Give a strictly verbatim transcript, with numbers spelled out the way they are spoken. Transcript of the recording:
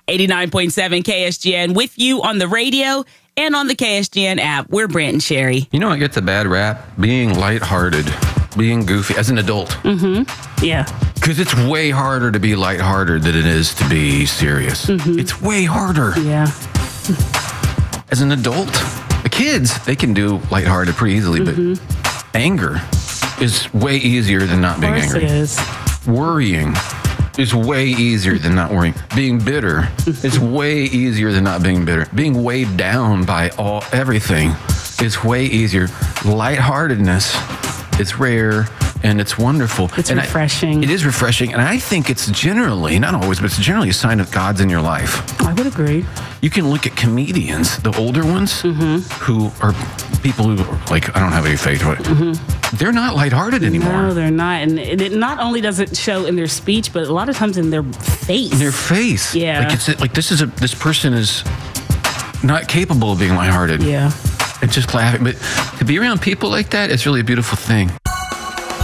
eighty-nine point seven K S G N with you on the radio and on the K S G N app. We're Brent and Sherry. You know, I get the bad rap being lighthearted, being goofy as an adult. Mm-hmm. Yeah. Because it's way harder to be lighthearted than it is to be serious. Mm-hmm. It's way harder. Yeah. As an adult, the kids, they can do lighthearted pretty easily, mm-hmm. but anger is way easier than not being angry. Of course it is. Worrying is way easier than not worrying. Being bitter is way easier than not being bitter. Being weighed down by all everything is way easier. Lightheartedness is rare and it's wonderful. It's and refreshing. I, it is refreshing, and I think it's generally, not always, but it's generally a sign of God's in your life. I would agree. You can look at comedians, the older ones, mm-hmm. who are people who are like, I don't have any faith, but mm-hmm. they're not lighthearted anymore. No, they're not. And it not only does it show in their speech, but a lot of times in their face. In their face. Yeah. Like, it's like this is a this person is not capable of being lighthearted. Yeah. And just laughing. But to be around people like that is really a beautiful thing.